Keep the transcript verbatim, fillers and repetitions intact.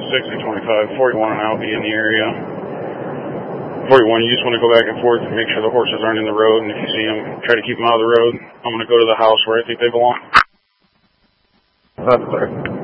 sixty, twenty-five, forty-one, and I'll be in the area. forty-one, you just want to go back and forth and make sure the horses aren't in the road, and if you see them, try to keep them out of the road. I'm going to go to the house where I think they belong. That's clear.